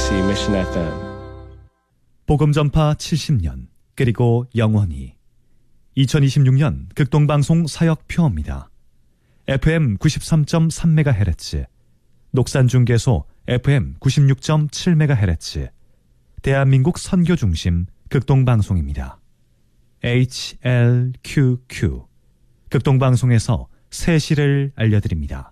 KBC Mission FM. 복음전파 70년 그리고 영원히 2026년 극동방송 사역표입니다. FM 93.3MHz, 녹산중계소 FM 96.7MHz, 대한민국 선교중심 극동방송입니다. HLQQ 극동방송에서 새 시를 알려드립니다.